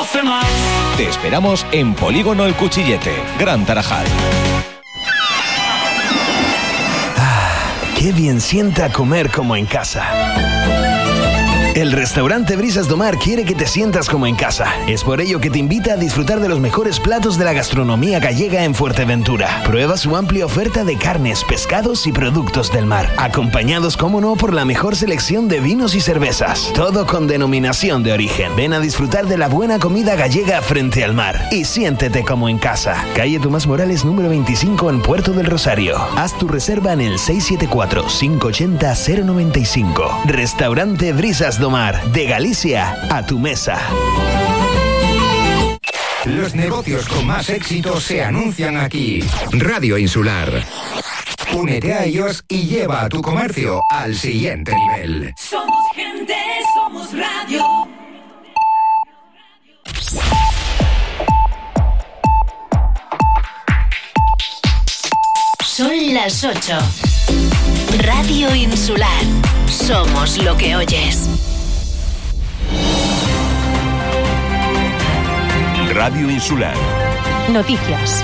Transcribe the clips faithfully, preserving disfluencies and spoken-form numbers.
doce más. Te esperamos en Polígono El Cuchillete, Gran Tarajal. Ah, qué bien sienta comer como en casa. El restaurante Brisas do Mar quiere que te sientas como en casa. Es por ello que te invita a disfrutar de los mejores platos de la gastronomía gallega en Fuerteventura. Prueba su amplia oferta de carnes, pescados y productos del mar, acompañados, como no, por la mejor selección de vinos y cervezas. Todo con denominación de origen. Ven a disfrutar de la buena comida gallega frente al mar y siéntete como en casa. Calle Tomás Morales número veinticinco en Puerto del Rosario. Haz tu reserva en el seis siete cuatro, cinco ocho cero, cero nueve cinco. Restaurante Brisas do Mar, de Galicia a tu mesa. Los negocios con más éxito se anuncian aquí. Radio Insular. Únete a ellos y lleva a tu comercio al siguiente nivel. Somos gente, somos radio. Son las ocho. Radio Insular. Somos lo que oyes. Radio Insular. Noticias.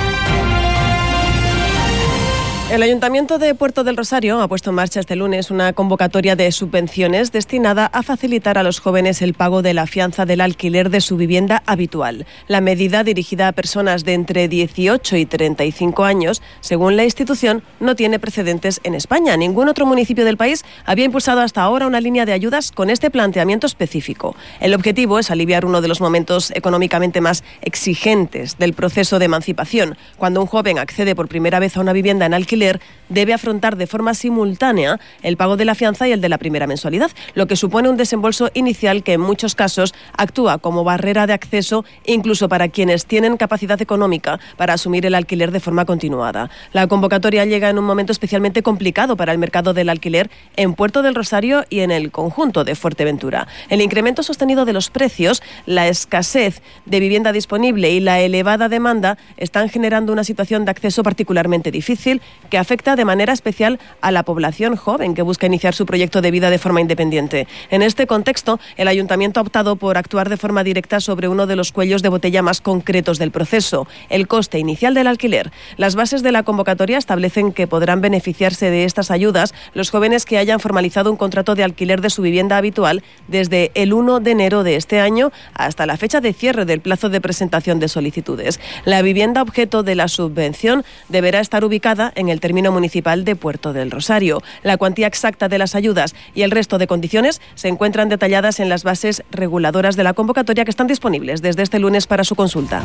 El Ayuntamiento de Puerto del Rosario ha puesto en marcha este lunes una convocatoria de subvenciones destinada a facilitar a los jóvenes el pago de la fianza del alquiler de su vivienda habitual. La medida, dirigida a personas de entre dieciocho y treinta y cinco años, según la institución, no tiene precedentes en España. Ningún otro municipio del país había impulsado hasta ahora una línea de ayudas con este planteamiento específico. El objetivo es aliviar uno de los momentos económicamente más exigentes del proceso de emancipación. Cuando un joven accede por primera vez a una vivienda en alquiler, debe afrontar de forma simultánea el pago de la fianza y el de la primera mensualidad, lo que supone un desembolso inicial que en muchos casos actúa como barrera de acceso incluso para quienes tienen capacidad económica para asumir el alquiler de forma continuada. La convocatoria llega en un momento especialmente complicado para el mercado del alquiler en Puerto del Rosario y en el conjunto de Fuerteventura. El incremento sostenido de los precios, la escasez de vivienda disponible y la elevada demanda están generando una situación de acceso particularmente difícil que afecta de manera especial a la población joven que busca iniciar su proyecto de vida de forma independiente. En este contexto, el Ayuntamiento ha optado por actuar de forma directa sobre uno de los cuellos de botella más concretos del proceso, el coste inicial del alquiler. Las bases de la convocatoria establecen que podrán beneficiarse de estas ayudas los jóvenes que hayan formalizado un contrato de alquiler de su vivienda habitual desde el primero de enero de este año hasta la fecha de cierre del plazo de presentación de solicitudes. La vivienda objeto de la subvención deberá estar ubicada en el término municipal de Puerto del Rosario. La cuantía exacta de las ayudas y el resto de condiciones se encuentran detalladas en las bases reguladoras de la convocatoria que están disponibles desde este lunes para su consulta.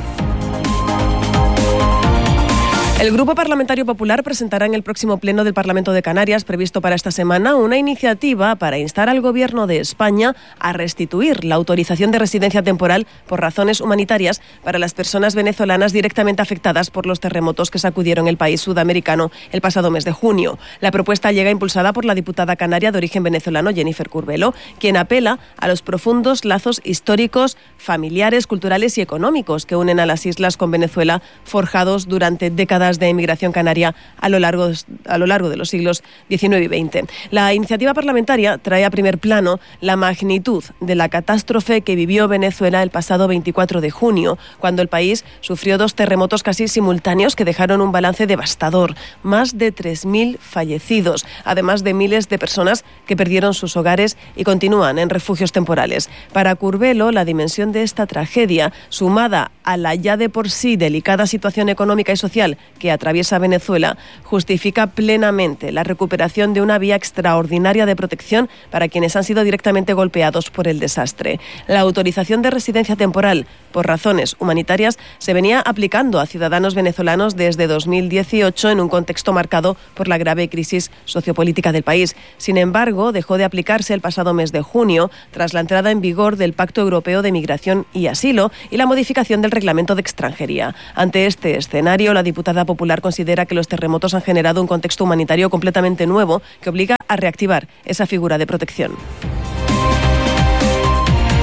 El Grupo Parlamentario Popular presentará en el próximo Pleno del Parlamento de Canarias, previsto para esta semana, una iniciativa para instar al Gobierno de España a restituir la autorización de residencia temporal por razones humanitarias para las personas venezolanas directamente afectadas por los terremotos que sacudieron el país sudamericano el pasado mes de junio. La propuesta llega impulsada por la diputada canaria de origen venezolano Jennifer Curbelo, quien apela a los profundos lazos históricos, familiares, culturales y económicos que unen a las islas con Venezuela, forjados durante décadas de emigración canaria a lo largo, a lo largo de los siglos diecinueve y veinte. La iniciativa parlamentaria trae a primer plano la magnitud de la catástrofe que vivió Venezuela el pasado veinticuatro de junio, cuando el país sufrió dos terremotos casi simultáneos que dejaron un balance devastador, más de tres mil fallecidos, además de miles de personas que perdieron sus hogares y continúan en refugios temporales. Para Curbelo, la dimensión de esta tragedia, sumada a la ya de por sí delicada situación económica y social que atraviesa Venezuela, justifica plenamente la recuperación de una vía extraordinaria de protección para quienes han sido directamente golpeados por el desastre. La autorización de residencia temporal por razones humanitarias se venía aplicando a ciudadanos venezolanos desde dos mil dieciocho en un contexto marcado por la grave crisis sociopolítica del país. Sin embargo, dejó de aplicarse el pasado mes de junio tras la entrada en vigor del Pacto Europeo de Migración y Asilo y la modificación del Reglamento de Extranjería. Ante este escenario, la diputada popular considera que los terremotos han generado un contexto humanitario completamente nuevo que obliga a reactivar esa figura de protección.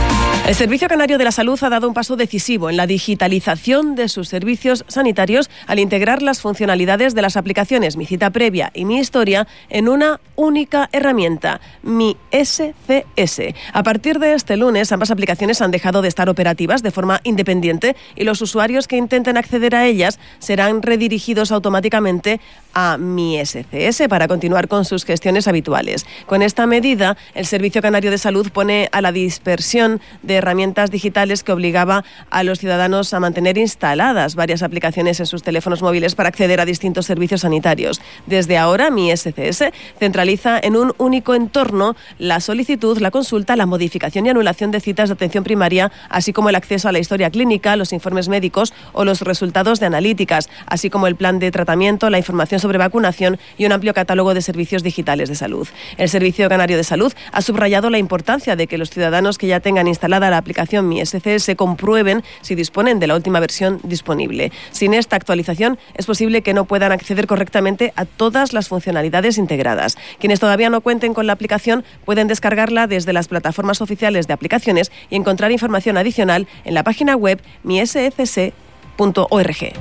El Servicio Canario de la Salud ha dado un paso decisivo en la digitalización de sus servicios sanitarios al integrar las funcionalidades de las aplicaciones Mi Cita Previa y Mi Historia en una única herramienta, Mi S C S. A partir de este lunes, ambas aplicaciones han dejado de estar operativas de forma independiente y los usuarios que intenten acceder a ellas serán redirigidos automáticamente a Mi S C S para continuar con sus gestiones habituales. Con esta medida, el Servicio Canario de Salud pone a la dispersión de herramientas digitales que obligaba a los ciudadanos a mantener instaladas varias aplicaciones en sus teléfonos móviles para acceder a distintos servicios sanitarios. Desde ahora, Mi S C S centraliza en un único entorno la solicitud, la consulta, la modificación y anulación de citas de atención primaria, así como el acceso a la historia clínica, los informes médicos o los resultados de analíticas, así como el plan de tratamiento, la información sobre vacunación y un amplio catálogo de servicios digitales de salud. El Servicio Canario de Salud ha subrayado la importancia de que los ciudadanos que ya tengan instalada la aplicación Mi S C S comprueben si disponen de la última versión disponible. Sin esta actualización es posible que no puedan acceder correctamente a todas las funcionalidades integradas. Quienes todavía no cuenten con la aplicación pueden descargarla desde las plataformas oficiales de aplicaciones y encontrar información adicional en la página web mi s c s punto org.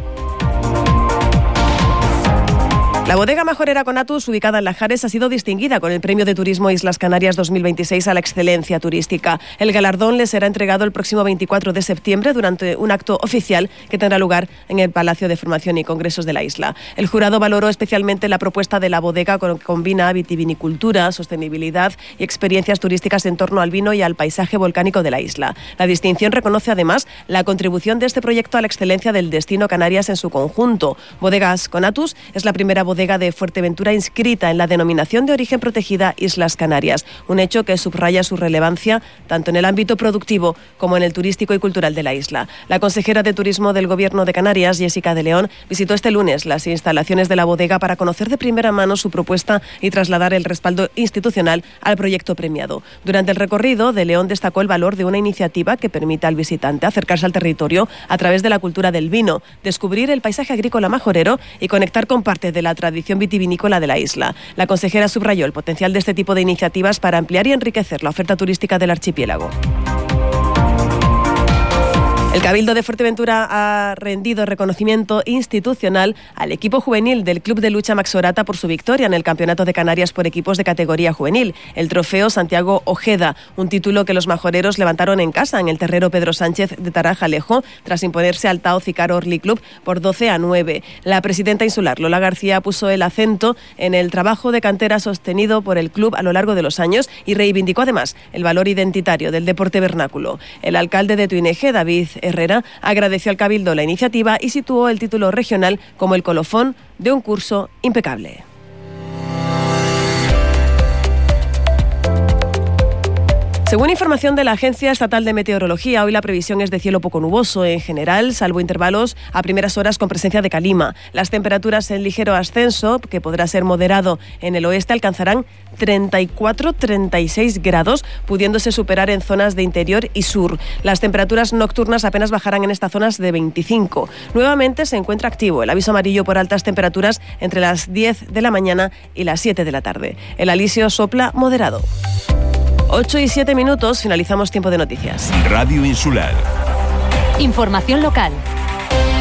La bodega majorera Conatus, ubicada en Lajares, ha sido distinguida con el Premio de Turismo Islas Canarias dos mil veintiséis a la excelencia turística. El galardón le será entregado el próximo veinticuatro de septiembre durante un acto oficial que tendrá lugar en el Palacio de Formación y Congresos de la isla. El jurado valoró especialmente la propuesta de la bodega que combina vitivinicultura, sostenibilidad y experiencias turísticas en torno al vino y al paisaje volcánico de la isla. La distinción reconoce además la contribución de este proyecto a la excelencia del destino Canarias en su conjunto. Bodegas Conatus es la primera bodega bodega de Fuerteventura inscrita en la denominación de origen protegida Islas Canarias, un hecho que subraya su relevancia tanto en el ámbito productivo como en el turístico y cultural de la isla. La consejera de Turismo del Gobierno de Canarias, Jessica de León, visitó este lunes las instalaciones de la bodega para conocer de primera mano su propuesta y trasladar el respaldo institucional al proyecto premiado. Durante el recorrido, de León destacó el valor de una iniciativa que permita al visitante acercarse al territorio a través de la cultura del vino, descubrir el paisaje agrícola majorero y conectar con parte de la tradición vitivinícola de la isla. La consejera subrayó el potencial de este tipo de iniciativas para ampliar y enriquecer la oferta turística del archipiélago. El Cabildo de Fuerteventura ha rendido reconocimiento institucional al equipo juvenil del Club de Lucha Maxorata por su victoria en el Campeonato de Canarias por equipos de categoría juvenil, el Trofeo Santiago Ojeda, un título que los majoreros levantaron en casa en el terrero Pedro Sánchez de Tarajalejo tras imponerse al Tao Cicaro Orly Club por doce a nueve. La presidenta insular Lola García puso el acento en el trabajo de cantera sostenido por el club a lo largo de los años y reivindicó además el valor identitario del deporte vernáculo. El alcalde de Tuineje, David Herrera, agradeció al Cabildo la iniciativa y situó el título regional como el colofón de un curso impecable. Según información de la Agencia Estatal de Meteorología, hoy la previsión es de cielo poco nuboso en general, salvo intervalos a primeras horas con presencia de calima. Las temperaturas en ligero ascenso, que podrá ser moderado en el oeste, alcanzarán treinta y cuatro a treinta y seis grados, pudiéndose superar en zonas de interior y sur. Las temperaturas nocturnas apenas bajarán en estas zonas de veinticinco. Nuevamente se encuentra activo el aviso amarillo por altas temperaturas entre las diez de la mañana y las siete de la tarde. El alisio sopla moderado. ocho y siete minutos, finalizamos tiempo de noticias. Radio Insular. Información local.